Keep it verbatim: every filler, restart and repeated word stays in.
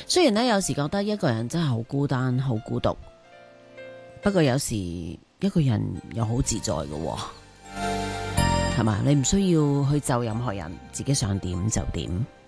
雖然咧有時覺得一個人真係好孤單、好孤獨，不過有時一個人又好自在嘅，係嘛？你唔需要去就任何人，自己想點就點。